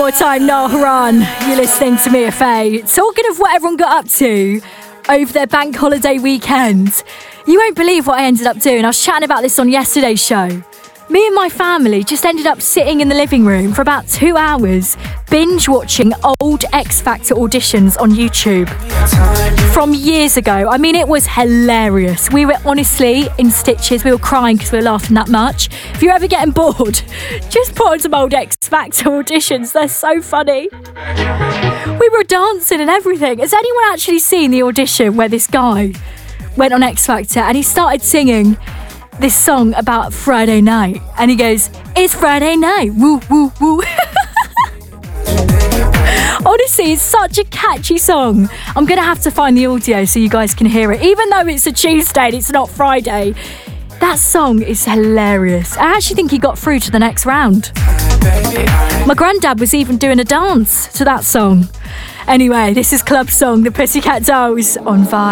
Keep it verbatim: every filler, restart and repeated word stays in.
more time, Noel Horan. You're listening to Mia Faye. Talking of what everyone got up to over their bank holiday weekend, you won't believe what I ended up doing. I was chatting about this on yesterday's show. Me and my family just ended up sitting in the living room for about two hours, binge watching old X Factor auditions on YouTube from years ago. I mean, it was hilarious. We were honestly in stitches. We were crying because we were laughing that much. If you're ever getting bored, just put on some old X Factor auditions. They're so funny. We were dancing and everything. Has anyone actually seen the audition where this guy went on X Factor and he started singing this song about Friday night, and he goes, "It's Friday night, woo, woo, woo." Honestly, it's such a catchy song. I'm gonna have to find the audio so you guys can hear it. Even though it's a Tuesday and it's not Friday, that song is hilarious. I actually think he got through to the next round. My granddad was even doing a dance to that song. Anyway, this is Club Song, the Pussycat Dolls on Vibe.